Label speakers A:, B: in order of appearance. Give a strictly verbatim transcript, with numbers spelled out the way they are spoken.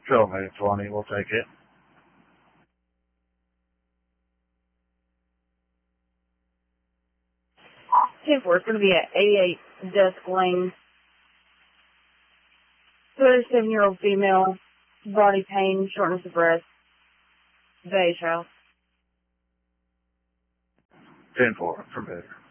A: Twelve minute twenty, we'll take it.
B: ten four, it's going to be at eighty-eight Dusk Lane. thirty-seven-year-old female, body pain, shortness of breath, beige house.
A: Ten four, for better.